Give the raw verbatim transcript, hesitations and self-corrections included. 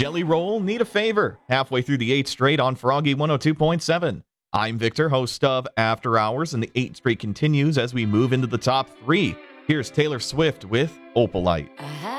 Jelly Roll need a favor. Halfway through the eighth straight on Froggy one oh two point seven. I'm Victor, host of After Hours, and the eighth straight continues as we move into the top three. Here's Taylor Swift with Opalite.